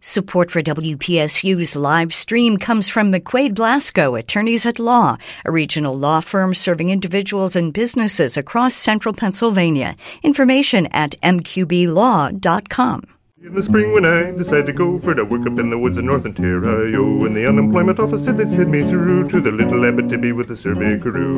Support for WPSU's live stream comes from McQuaid Blasco, Attorneys at Law, a regional law firm serving individuals and businesses across central Pennsylvania. Information at mqblaw.com. In the spring when I decided to go for to work up in the woods of North Ontario, and the unemployment office said they'd send me through to the little Abitibi with the survey crew.